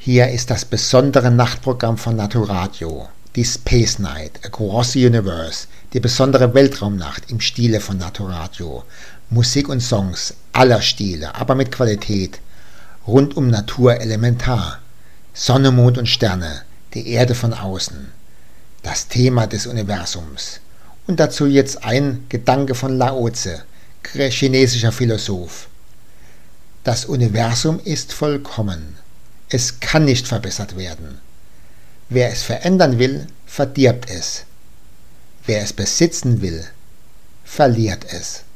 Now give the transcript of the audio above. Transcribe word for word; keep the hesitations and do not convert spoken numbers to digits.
Hier ist das besondere Nachtprogramm von Naturadio, die Space Night Across the Universe, die besondere Weltraumnacht im Stile von Naturadio. Musik und Songs aller Stile, aber mit Qualität. Rund um Natur elementar. Sonne, Mond und Sterne, die Erde von außen. Das Thema des Universums. Und dazu jetzt ein Gedanke von Lao Tse, chinesischer Philosoph. Das Universum ist vollkommen. Es kann nicht verbessert werden. Wer es verändern will, verdirbt es. Wer es besitzen will, verliert es.